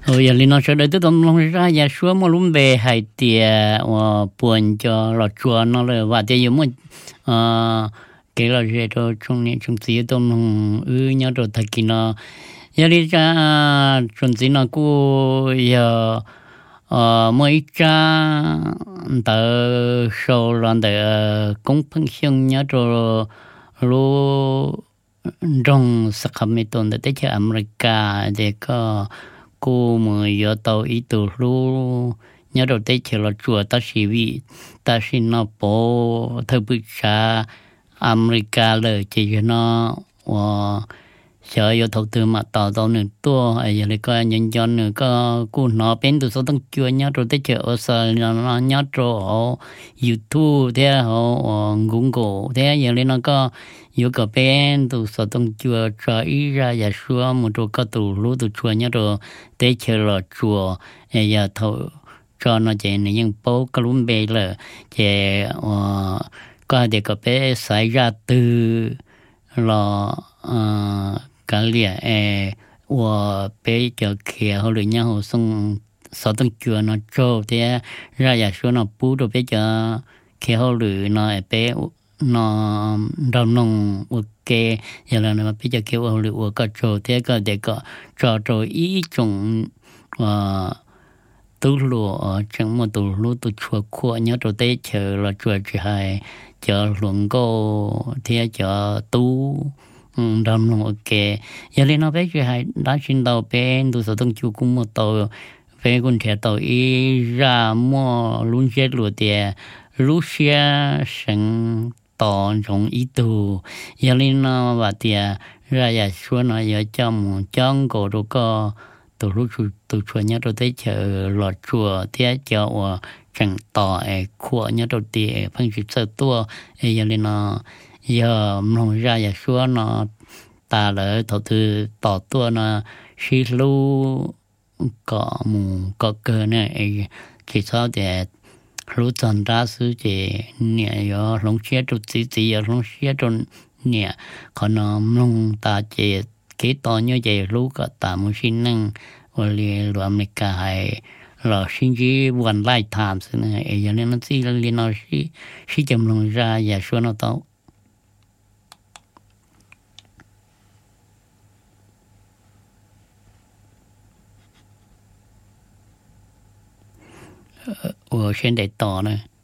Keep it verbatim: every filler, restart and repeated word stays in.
ôi giờ linh nó sẽ đợi tới tông long ra giờ xuống mà lúc về hay tiề và buồn cho lọt chùa nó là và tiề giống một cái là gì đó trong này trong gì tông long ư nhớ rồi thật kỳ nó giờ đi ra trong gì nó cũng giờ mấy cha tờ sau lần tờ công phân xương nhớ rồi lu trong sắc hàm tôn để tới America để có cô mới giờ tàu ít tuổi lu nhớ đầu tới là chùa ta sĩ vị ta sĩ nó bộ thời bức xa Americaเลยchỉ nó và sợ yêu đầu tư mà tạo tạo nữa tua ấy giờ có nhân dân nữa có cô nó bên từ số tăng chùa nhớ rồi tới chợ ở sở nó nhớ rồi YouTube thế họ Google thế giờ lên nó có yêu cái bên từ số tăng chùa cho ý ra giờ xưa một chỗ có từ lúa từ chùa nhớ rồi tới chợ là chùa ấy giờ thầu cho nó chỉ là những bố cái luôn bề là chỉ có để cái bé xảy ra từ là cái liền诶，我被叫开后来然后送少等脚那做的，人家说那不都被叫开后来那被那让弄我给，原来那被叫开后来我个做的个这个做做一种呃。tu lúa chẳng mà tu lúa tu chua khua nhớ rồi tới chờ là chua chỉ hay chờ luận cô thì chờ tu đâm lòng ok giờ lên nó bé chỉ hay đã xin tàu bên tu sở thông chu cũng một tàu về con trẻ tàu y ra mua luôn chết lúa tiền lúa xe sinh tàu trong ít tu giờ lên nó và tiền ra giờ xuống nó giờ trong trong cổ đồ co từ lúc từ chùa nhớ đầu tới chợ lọt chùa thế chợ chẳng tỏ ấy khua nhớ đầu tiên phân chỉ sơ tua ấy giờ lên nó giờ mong ra giờ xưa nó ta lỡ thầu tư tỏ tua nó xí lu có mù có cơ này chỉ sao để lúc chọn ra sự chỉ nhẹ giờ lông xe trục chỉ chỉ giờ lông xe trục nhẹ còn nó mong ta chỉ cái to như vậy lúc cả ta muốn xin năng và liền lo America hay là xin chỉ one lifetime thế này giờ nên nó chỉ là liền nó chỉ chỉ chậm lòng ra và số nó tao ở trên đại tỏ này